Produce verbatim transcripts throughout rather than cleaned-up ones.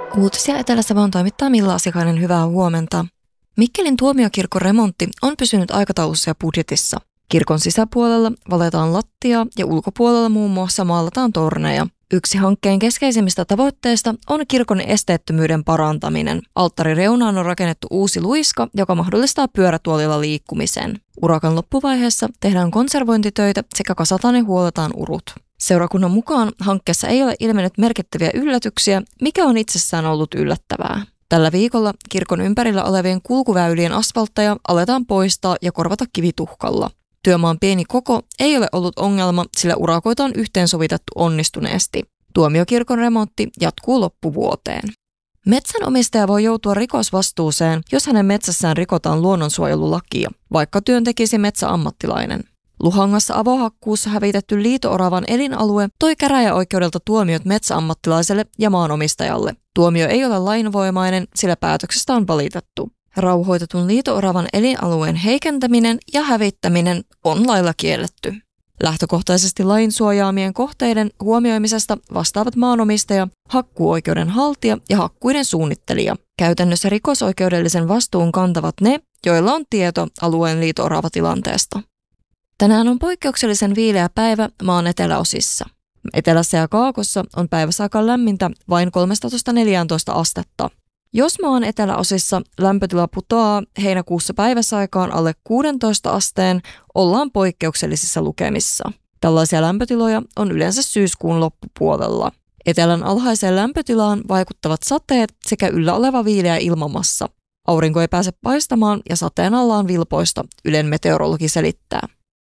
Uutisia Etelä-Savon toimittaa Milla Asikainen, hyvää huomenta. Mikkelin tuomiokirkon remontti on pysynyt aikataulussa ja budjetissa. Kirkon sisäpuolella valetaan lattiaa ja ulkopuolella muun muassa maalataan torneja. Yksi hankkeen keskeisimmistä tavoitteista on kirkon esteettömyyden parantaminen. Alttarireunaan on rakennettu uusi luiska, joka mahdollistaa pyörätuolilla liikkumisen. Urakan loppuvaiheessa tehdään konservointitöitä sekä kasataan ja huolletaan urut. Seurakunnan mukaan hankkeessa ei ole ilmennyt merkittäviä yllätyksiä, mikä on itsessään ollut yllättävää. Tällä viikolla kirkon ympärillä olevien kulkuväylien asfaltteja aletaan poistaa ja korvata kivituhkalla. Työmaan pieni koko ei ole ollut ongelma, sillä urakoita on yhteensovitettu onnistuneesti. Tuomiokirkon remontti jatkuu loppuvuoteen. Metsänomistaja voi joutua rikosvastuuseen, jos hänen metsässään rikotaan luonnonsuojelulakia, vaikka työn tekisi metsäammattilainen. Luhangassa avohakkuussa hävitetty liito-oravan elinalue toi käräjäoikeudelta tuomiot metsäammattilaiselle ja maanomistajalle. Tuomio ei ole lainvoimainen, sillä päätöksestä on valitettu. Rauhoitetun liito-oravan elinalueen heikentäminen ja hävittäminen on lailla kielletty. Lähtökohtaisesti lain suojaamien kohteiden huomioimisesta vastaavat maanomistaja, hakkuuoikeuden haltija ja hakkuiden suunnittelija. Käytännössä rikosoikeudellisen vastuun kantavat ne, joilla on tieto alueen liito-oravatilanteesta. Tänään on poikkeuksellisen viileä päivä maan eteläosissa. Etelässä ja kaakossa on päivässä aika lämmintä vain kolmetoista neljätoista astetta. Jos maan eteläosissa lämpötila putoaa heinäkuussa päiväsaikaan alle kuusitoista asteen, ollaan poikkeuksellisissa lukemissa. Tällaisia lämpötiloja on yleensä syyskuun loppupuolella. Etelän alhaiseen lämpötilaan vaikuttavat sateet sekä yllä oleva viileä ilmamassa. Aurinko ei pääse paistamaan ja sateen alla on vilpoista, Ylen meteorologi selittää.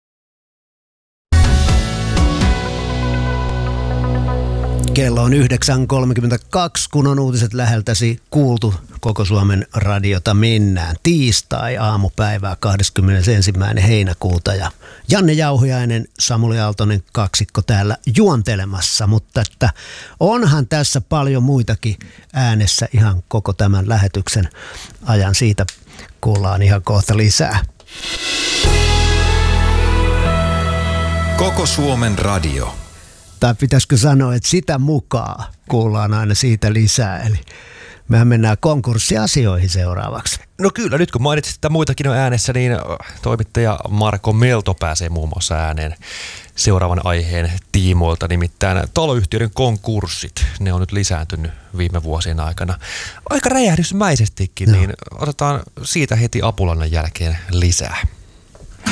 Kello on yhdeksän kolmekymmentäkaksi, kun on uutiset läheltäsi kuultu. Koko Suomen radiota mennään. Tiistai aamupäivää kahdeskymmenesensimmäinen heinäkuuta ja Janne Jauhiainen, Samuli Aaltonen kaksikko täällä juontelemassa, mutta että onhan tässä paljon muitakin äänessä ihan koko tämän lähetyksen ajan. Siitä kuullaan ihan kohta lisää. Koko Suomen radio. Tai pitäisikö sanoa, että sitä mukaan kuullaan aina siitä lisää. Eli mehän mennään konkurssiasioihin seuraavaksi. No kyllä, nyt kun mainitsit, että muitakin on äänessä, niin toimittaja Marko Melto pääsee muun muassa ääneen seuraavan aiheen tiimoilta. Nimittäin taloyhtiöiden konkurssit, ne on nyt lisääntynyt viime vuosien aikana. Aika räjähdysmäisestikin, no. Niin otetaan siitä heti Apulannan jälkeen lisää.